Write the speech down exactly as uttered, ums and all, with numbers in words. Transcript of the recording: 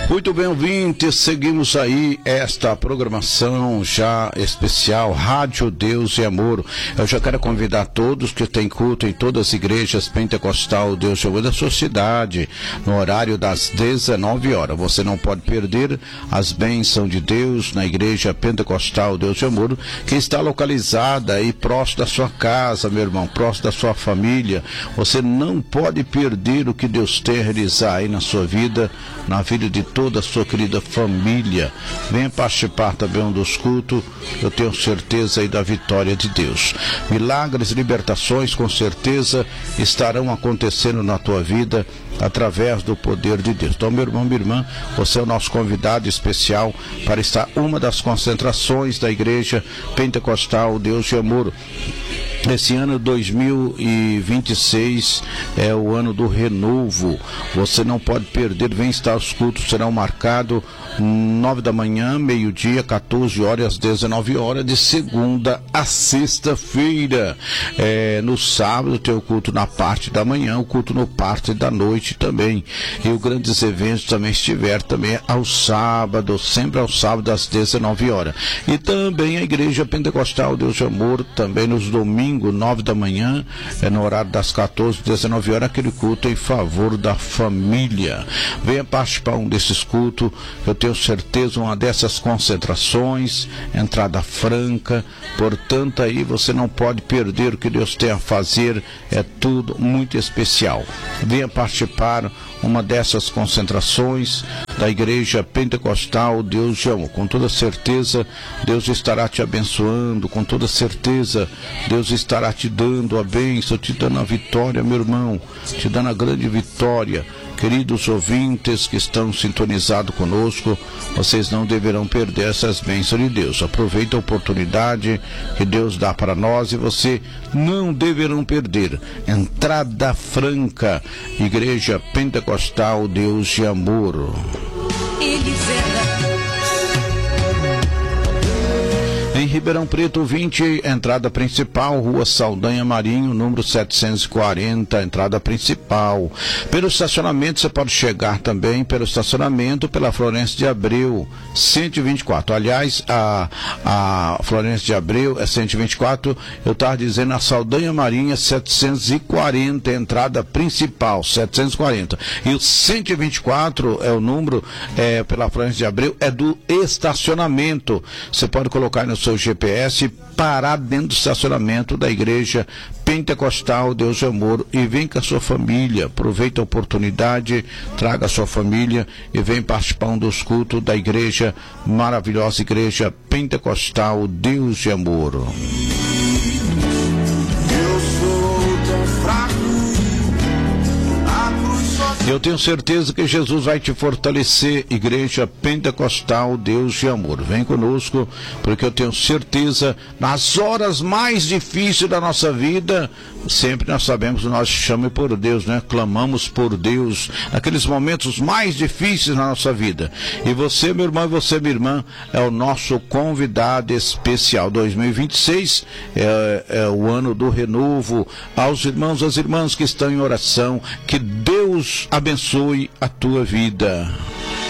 Muito bem, ouvintes, seguimos aí esta programação já especial, Rádio Deus e Amor. Eu já quero convidar todos que têm culto em todas as igrejas pentecostal Deus e Amor da sua cidade, no horário das dezenove horas. Você não pode perder as bênçãos de Deus na igreja pentecostal Deus e Amor, que está localizada aí próximo da sua casa, meu irmão, próximo da sua família. Você não pode perder o que Deus tem a realizar aí na sua vida, na vida de toda a sua querida família. Venha participar também dos cultos, eu tenho certeza aí da vitória de Deus. Milagres, libertações com certeza estarão acontecendo na tua vida através do poder de Deus. Então, meu irmão, minha irmã, você é o nosso convidado especial para estar uma das concentrações da igreja pentecostal Deus e Amor. Esse ano dois mil e vinte e seis é o ano do renovo. Você não pode perder, vem estar, os cultos serão marcados nove da manhã, meio-dia, quatorze horas e às dezenove horas, de segunda a sexta-feira. É, no sábado tem o culto na parte da manhã, o culto no parte da noite também. E os grandes eventos também estiver também ao sábado, sempre ao sábado às dezenove horas. E também a igreja pentecostal Deus e Amor, também nos domingos, nove da manhã, é no horário das quatorze, dezenove horas, aquele culto em favor da família. Venha participar um desses cultos, eu tenho certeza, uma dessas concentrações, entrada franca, portanto aí você não pode perder o que Deus tem a fazer, é tudo muito especial. Venha participar uma dessas concentrações da igreja pentecostal Deus e Amor. Com toda certeza Deus estará te abençoando, com toda certeza Deus estará te dando a bênção, te dando a vitória, meu irmão, te dando a grande vitória. Queridos ouvintes que estão sintonizados conosco, vocês não deverão perder essas bênçãos de Deus. Aproveite a oportunidade que Deus dá para nós e você não deverão perder. Entrada franca, Igreja Pentecostal Deus e Amor. Em Ribeirão Preto, vinte, entrada principal, Rua Saldanha Marinho, número setecentos e quarenta, entrada principal. Pelo estacionamento, você pode chegar também pelo estacionamento, pela Florencio de Abreu, cento e vinte e quatro. Aliás, a, a Florencio de Abreu é cento e vinte e quatro, eu estava dizendo a Saldanha Marinho setecentos e quarenta, entrada principal, setecentos e quarenta. E o cento e vinte e quatro é o número, é, pela Florencio de Abreu, é do estacionamento. Você pode colocar no seu G P S, parar dentro do estacionamento da igreja pentecostal Deus e Amor e vem com a sua família. Aproveita a oportunidade, traga a sua família e vem participar um dos cultos da igreja, maravilhosa igreja pentecostal Deus e Amor. Eu sou tão fraco. Eu tenho certeza que Jesus vai te fortalecer, igreja pentecostal Deus e Amor. Vem conosco, porque eu tenho certeza, nas horas mais difíceis da nossa vida, sempre nós sabemos que nós chamamos por Deus, né? Clamamos por Deus, naqueles momentos mais difíceis na nossa vida. E você, meu irmão, e você, minha irmã, é o nosso convidado especial. dois mil e vinte e seis é, é o ano do renovo. Aos irmãos, às irmãs que estão em oração, que Deus abençoe a tua vida.